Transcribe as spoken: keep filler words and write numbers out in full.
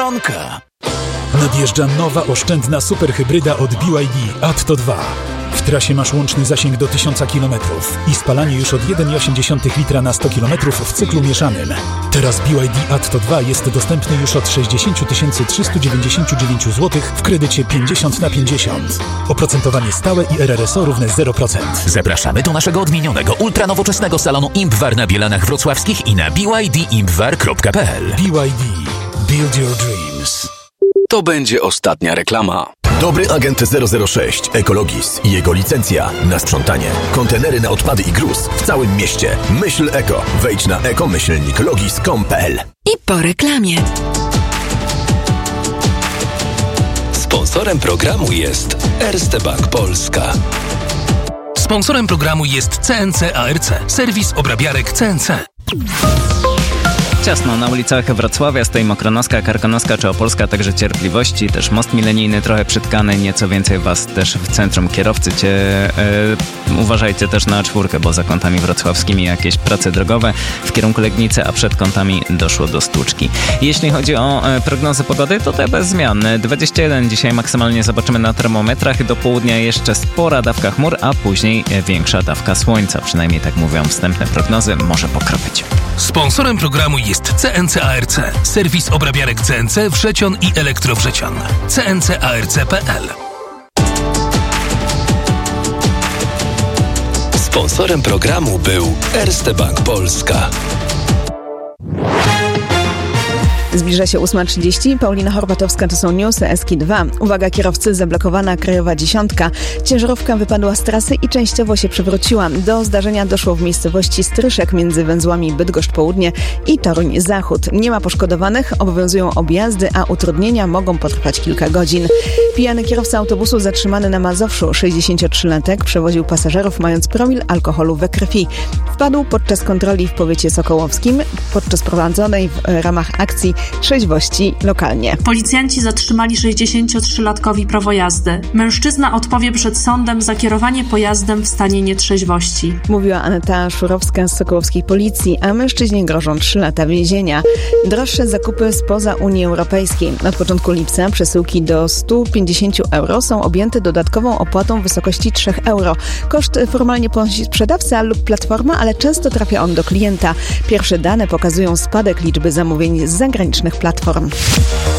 Biedronka. Nadjeżdża nowa oszczędna superhybryda od B Y D Atto dwa. W trasie masz łączny zasięg do tysiąc kilometrów i spalanie już od jeden przecinek osiem litra na sto kilometrów w cyklu mieszanym. Teraz B Y D Atto dwa jest dostępny już od sześćdziesiąt tysięcy trzysta dziewięćdziesiąt dziewięć złotych w kredycie pięćdziesiąt na pięćdziesiąt. Oprocentowanie stałe i R R S O równe zero procent. Zapraszamy do naszego odmienionego, ultranowoczesnego salonu Impwar na Bielanach Wrocławskich i na b y d impwar kropka p l. B Y D. Build your dreams. To będzie ostatnia reklama. Dobry agent zero zero sześć Ekologis i jego licencja na sprzątanie. Kontenery na odpady i gruz w całym mieście. Myśl eko. Wejdź na eko myślnik logis kropka com kropka p l. I po reklamie. Sponsorem programu jest Erste Bank Polska. Sponsorem programu jest C N C A R C, serwis obrabiarek C N C. Ciasno na ulicach Wrocławia, stoi Mokronoska, Karkonoska czy Opolska, także cierpliwości, też most milenijny trochę przytkany, nieco więcej was też w centrum. Kierowcy cię, yy, uważajcie też na czwórkę, bo za kątami wrocławskimi jakieś prace drogowe w kierunku Legnicy, a przed kątami doszło do stłuczki. Jeśli chodzi o yy, prognozę pogody, to te bez zmian. dwadzieścia jeden dzisiaj maksymalnie zobaczymy na termometrach, do południa jeszcze spora dawka chmur, a później większa dawka słońca, przynajmniej tak mówią wstępne prognozy, może pokropić. Sponsorem programu jest C N C A R C, serwis obrabiarek C N C Wrzecion i Elektrowrzecian. C N C A R C kropka p l. Sponsorem programu był Erste Bank Polska. Zbliża się ósma trzydzieści. Paulina Horbatowska, to są newsy S K dwa. Uwaga kierowcy, zablokowana krajowa dziesiątka. Ciężarówka wypadła z trasy i częściowo się przewróciła. Do zdarzenia doszło w miejscowości Stryszek między węzłami Bydgoszcz Południe i Toruń Zachód. Nie ma poszkodowanych, obowiązują objazdy, a utrudnienia mogą potrwać kilka godzin. Pijany kierowca autobusu zatrzymany na Mazowszu, sześćdziesięciotrzylatek, przewoził pasażerów mając promil alkoholu we krwi. Wpadł podczas kontroli w powiecie sokołowskim, podczas prowadzonej w ramach akcji trzeźwości lokalnie. Policjanci zatrzymali sześćdziesięciotrzylatkowi prawo jazdy. Mężczyzna odpowie przed sądem za kierowanie pojazdem w stanie nietrzeźwości. Mówiła Aneta Szurowska z sokołowskiej policji, a mężczyźnie grożą trzy lata więzienia. Droższe zakupy spoza Unii Europejskiej. Od początku lipca przesyłki do sto pięćdziesiąt euro są objęte dodatkową opłatą w wysokości trzy euro. Koszt formalnie ponosi sprzedawca lub platforma, ale często trafia on do klienta. Pierwsze dane pokazują spadek liczby zamówień z zagranicznych platform.